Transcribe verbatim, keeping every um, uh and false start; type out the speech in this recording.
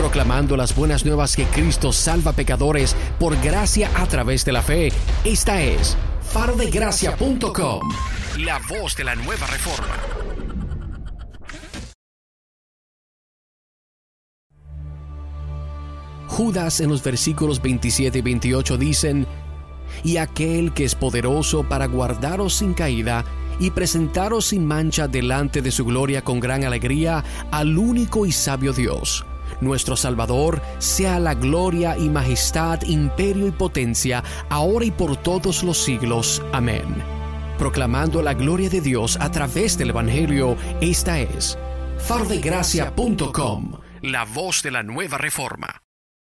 proclamando las buenas nuevas que Cristo salva pecadores por gracia a través de la fe. Esta es faro de gracia punto com, la voz de la nueva reforma. Judas en los versículos veintisiete y veintiocho dicen: y aquel que es poderoso para guardaros sin caída y presentaros sin mancha delante de su gloria con gran alegría, al único y sabio Dios, nuestro Salvador, sea la gloria y majestad, imperio y potencia, ahora y por todos los siglos. Amén. Proclamando la gloria de Dios a través del Evangelio, esta es faro de gracia punto com, la voz de la nueva reforma.